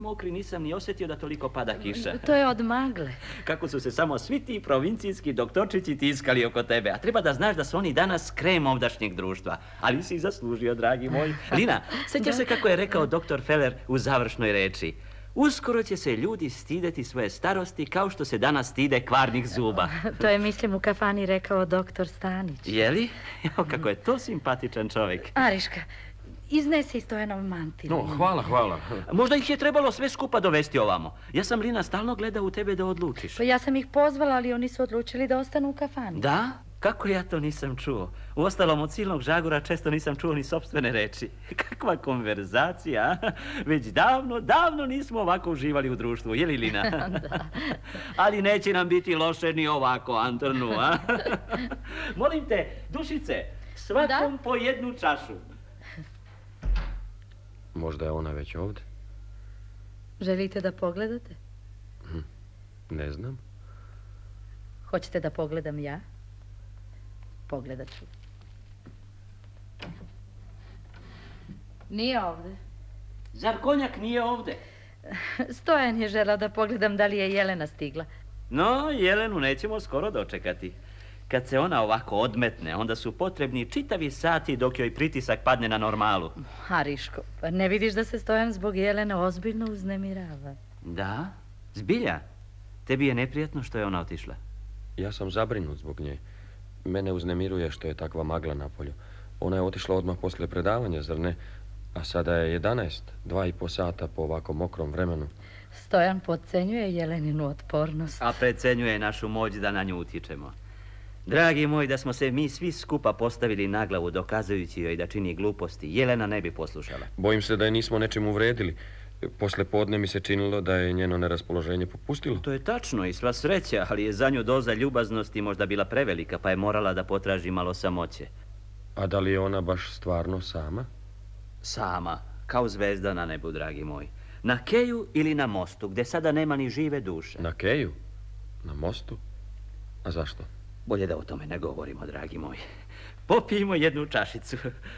mokri, nisam ni osjetio da toliko pada kiša. To je od magle. Kako su se samo svi ti provincijski doktorčići tiskali oko tebe. A treba da znaš da su oni danas krem ovdašnjeg društva. Ali si zaslužio, dragi moj. Lina, sjećaš se kako je rekao doktor Feller u završnoj reči? Uskoro će se ljudi stideti svoje starosti kao što se danas stide kvarnih zuba. To je, mislim, u kafani rekao doktor Stanić. Jeli? Evo, kako je to simpatičan čovjek. Ariška, iznesi Stojanov mantil. No, hvala. Možda ih je trebalo sve skupa dovesti ovamo. Ja sam, Lina, stalno gledao u tebe da odlučiš. Pa ja sam ih pozvala, ali oni su odlučili da ostanu u kafani. Da? Kako ja to nisam čuo? Uostalom, od silnog žagora često nisam čuo ni sopstvene reči. Kakva konverzacija, a? Već davno nismo ovako uživali u društvu, je li, Lina? Da. Ali neće nam biti loše ni ovako, Antornu, a? Molim te, dušice, svakom po jednu čašu. Možda je ona već ovdje. Želite da pogledate? Ne znam. Hoćete da pogledam ja? Pogledat ću. Nije ovdje. Zar konjak nije ovdje? Stojan je želao da pogledam da li je Jelena stigla. No, Jelenu nećemo skoro dočekati. Kad se ona ovako odmetne, onda su potrebni čitavi sati dok joj pritisak padne na normalu. Ariško, pa ne vidiš da se Stojan zbog Jelene ozbiljno uznemirava? Da? Zbilja? Tebi je neprijatno što je ona otišla? Ja sam zabrinut zbog nje. Mene uznemiruje što je takva magla na polju. Ona je otišla odmah poslije predavanja, zar ne? A sada je 11, 2,5 sata po ovako mokrom vremenu. Stojan podcenjuje Jeleninu otpornost. A precenjuje našu moć da na nju utječemo. Dragi moj, da smo se mi svi skupa postavili na glavu dokazujući joj da čini gluposti, Jelena ne bi poslušala. Bojim se da je nismo nečim uvredili. Posle podne mi se činilo da je njeno neraspoloženje popustilo. To je tačno i sva sreća, ali je za nju doza ljubaznosti možda bila prevelika, pa je morala da potraži malo samoće. A da li je ona baš stvarno sama? Sama, kao zvezda na nebu, dragi moj. Na keju ili na mostu, gdje sada nema ni žive duše. Na keju? Na mostu? A zašto? Bolje da o tome ne govorimo, dragi moj. Popijemo jednu čašicu.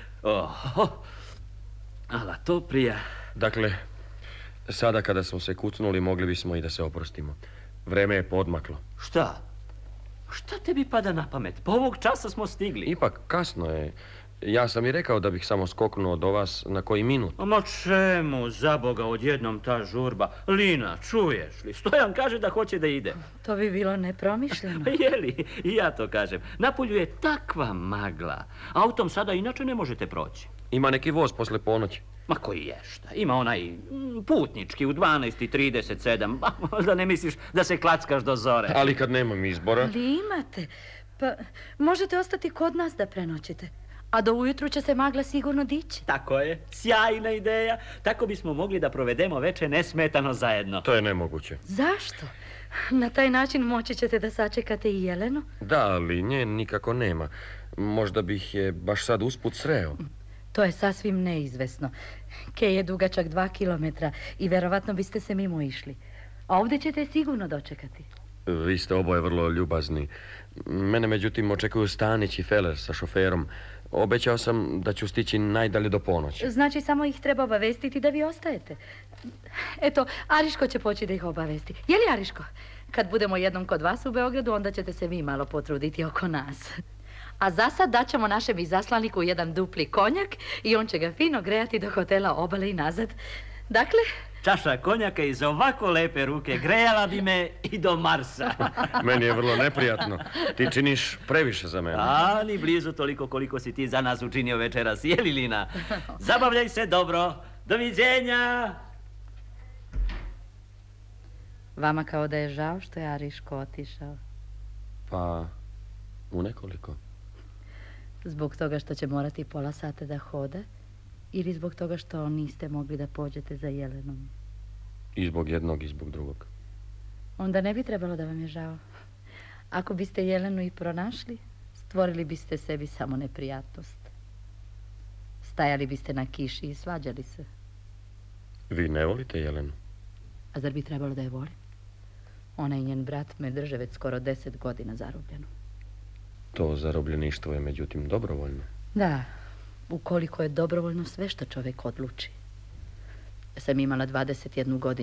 Ala to prija. Dakle, sada kada smo se kucnuli, mogli bismo i da se oprostimo. Vreme je podmaklo. Šta? Šta tebi pada na pamet? Po ovog časa smo stigli. Ipak, kasno je. Ja sam i rekao da bih samo skoknuo do vas na koji minut. Ma čemu, za Boga, odjednom ta žurba? Lina, čuješ li? Stojan kaže da hoće da ide. To bi bilo nepromišljeno. Jeli, i ja to kažem. Napolju je takva magla. Autom sada inače ne možete proći. Ima neki voz posle ponoći. Ma koji je šta? Ima onaj putnički u 12:37. Da ne misliš da se klackaš do zore. Ali kad nemam izbora... Ali imate. Pa možete ostati kod nas da prenoćite. A do ujutru će se magla sigurno dići. Tako je, sjajna ideja. Tako bismo mogli da provedemo veče nesmetano zajedno. To je nemoguće. Zašto? Na taj način moći ćete da sačekate i Jelenu? Da, ali nje nikako nema. Možda bih je baš sad usput sreo. To je sasvim neizvesno. Kej je dugačak 2 kilometra i verovatno biste se mimo išli. A ovdje ćete je sigurno dočekati. Vi ste oboje vrlo ljubazni. Mene, međutim, očekuju Stanić i Feller sa šoferom. Obećao sam da ću stići najdalje do ponoći. Znači, samo ih treba obavestiti da vi ostajete. Eto, Ariško će poći da ih obavesti. Je li, Ariško? Kad budemo jednom kod vas u Beogradu, onda ćete se vi malo potruditi oko nas. A za sad daćemo našem izaslaniku jedan dupli konjak i on će ga fino grejati do hotela Obale i nazad. Dakle... Čaša konjaka iz ovako lepe ruke grejala bi me i do Marsa. Meni je vrlo neprijatno. Ti činiš previše za mene. A, ni blizu toliko koliko si ti za nas učinio večeras. Je li, Lina? Zabavljaj se dobro. Doviđenja. Vama kao da je žao što je Ariško otišao? Pa, u nekoliko. Zbog toga što će morati pola sata da hoda? Ili zbog toga što niste mogli da pođete za Jelenom? I zbog jednog i zbog drugog. Onda ne bi trebalo da vam je žao. Ako biste Jelenu i pronašli, stvorili biste sebi samo neprijatnost. Stajali biste na kiši i svađali se. Vi ne volite Jelenu? A zar bi trebalo da je volim? Ona i njen brat me drže već skoro 10 godina zarobljenu. To zarobljeništvo je međutim dobrovoljno. Da, ukoliko je dobrovoljno sve što čovjek odluči. sam imala 21 godinu.